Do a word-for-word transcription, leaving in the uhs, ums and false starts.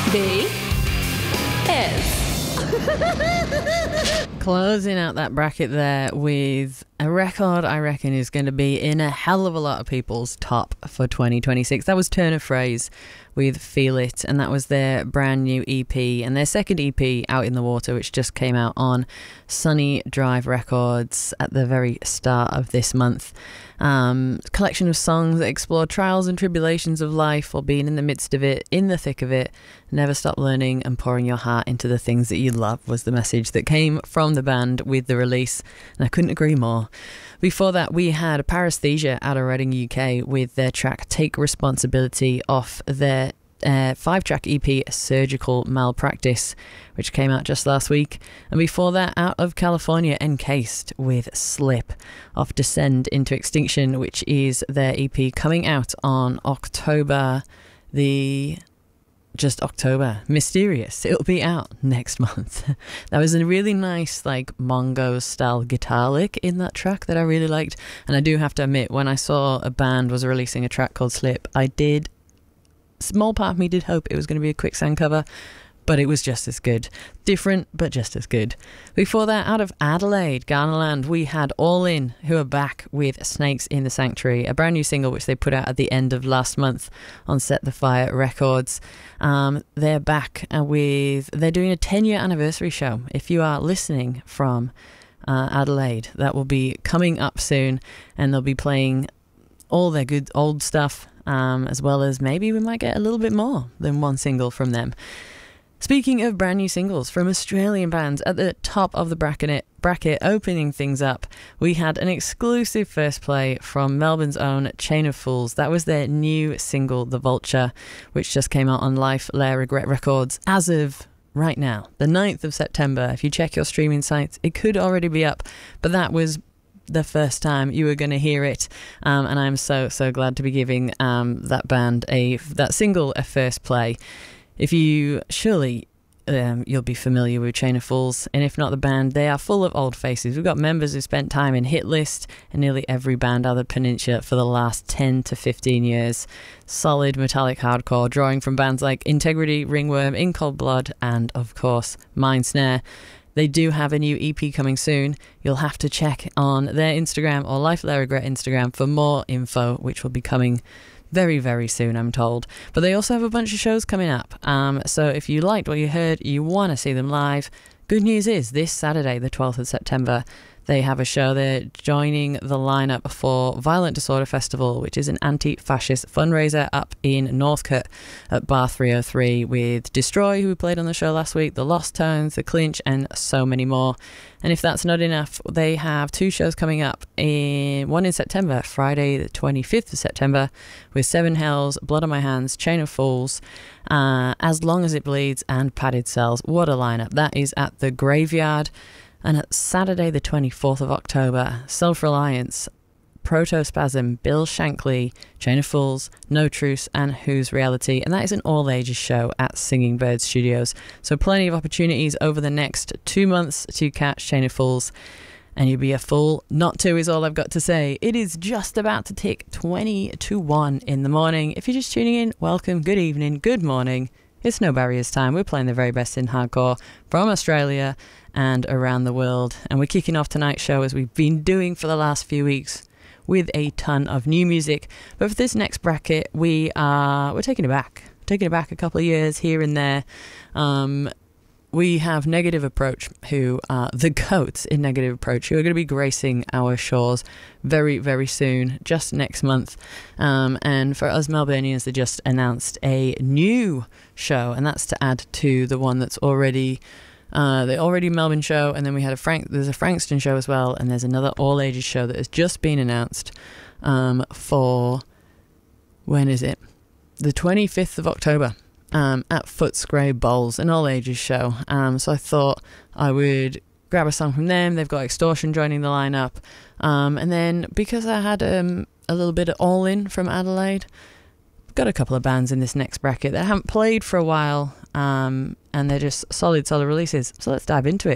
B S. Closing out that bracket there with a record I reckon is going to be in a hell of a lot of people's top for twenty twenty-six. That was Turner Phrase with Feel It, and that was their brand new E P and their second E P, Out in the Water, which just came out on Sunny Drive Records at the very start of this month. Um, a collection of songs that explore trials and tribulations of life while being in the midst of it, in the thick of it. Never stop learning and pouring your heart into the things that you love was the message that came from the band with the release, and I couldn't agree more. Before that, we had Paresthesia out of Reading, U K, with their track Take Responsibility off their uh, five-track E P Surgical Malpractice, which came out just last week. And before that, out of California, Encased with Slip off Descend into Extinction, which is their E P coming out on October the... just October. Mysterious. It'll be out next month. That was a really nice, like, Mongo style guitar lick in that track that I really liked. And I do have to admit, when I saw a band was releasing a track called Slip, I did, small part of me did hope it was going to be a Quicksand cover, but it was just as good. Different, but just as good. Before that, out of Adelaide, Ghanaland, we had All In, who are back with Snakes in the Sanctuary, a brand new single which they put out at the end of last month on Set the Fire Records. Um, they're back with, they're doing a ten-year anniversary show. If you are listening from uh, Adelaide, that will be coming up soon, and they'll be playing all their good old stuff, um, as well as maybe we might get a little bit more than one single from them. Speaking of brand new singles from Australian bands, at the top of the bracket, bracket opening things up, we had an exclusive first play from Melbourne's own Chain of Fools. That was their new single, The Vulture, which just came out on Life, Lair, Regret Records as of right now, the ninth of September. If you check your streaming sites, it could already be up, but that was the first time you were going to hear it, um, and I'm so, so glad to be giving um, that band, a that single, a first play. If you, surely um, you'll be familiar with Chain of Fools, and if not the band, they are full of old faces. We've got members who spent time in Hit List and nearly every band out of the Peninsula for the last ten to fifteen years. Solid metallic hardcore, drawing from bands like Integrity, Ringworm, In Cold Blood, and of course Mind Snare. They do have a new E P coming soon. You'll have to check on their Instagram or Life Lair Regret Instagram for more info, which will be coming very, very soon, I'm told. But they also have a bunch of shows coming up. Um, so if you liked what you heard, you want to see them live, good news is this Saturday, the twelfth of September, they have a show. They're joining the lineup for Violent Disorder Festival, which is an anti-fascist fundraiser up in Northcote at Bar three oh three with Destroy, who we played on the show last week, The Lost Tones, The Clinch, and so many more. And if that's not enough, they have two shows coming up. In one in September, Friday the twenty-fifth of September, with Seven Hells, Blood on My Hands, Chain of Fools, uh, As Long as It Bleeds, and Padded Cells. What a lineup. That is at the Graveyard. And at Saturday the twenty-fourth of October, Self-Reliance, Protospasm, Bill Shankly, Chain of Fools, No Truce, and Who's Reality. And that is an all-ages show at Singing Bird Studios. So plenty of opportunities over the next two months to catch Chain of Fools. And you'll be a fool not to, is all I've got to say. It is just about to tick twenty to one in the morning. If you're just tuning in, welcome, good evening, good morning. It's No Barriers time. We're playing the very best in hardcore from Australia and around the world. And we're kicking off tonight's show, as we've been doing for the last few weeks, with a ton of new music. But for this next bracket, we are we're taking it back. Taking it back a couple of years here and there. Um, we have Negative Approach, who are the goats in Negative Approach, who are going to be gracing our shores very, very soon, just next month. Um, and for us Melburnians, they just announced a new show, and that's to add to the one that's already uh, the already Melbourne show. And then we had a Frank, there's a Frankston show as well, and there's another all ages show that has just been announced um, for, when is it? The twenty-fifth of October. Um, at Footscray Bowls, an all-ages show. Um, so I thought I would grab a song from them. They've got Extortion joining the lineup. Um, and then because I had um, a little bit of All-In from Adelaide, I've got a couple of bands in this next bracket that haven't played for a while, um, and they're just solid, solid releases. So let's dive into it.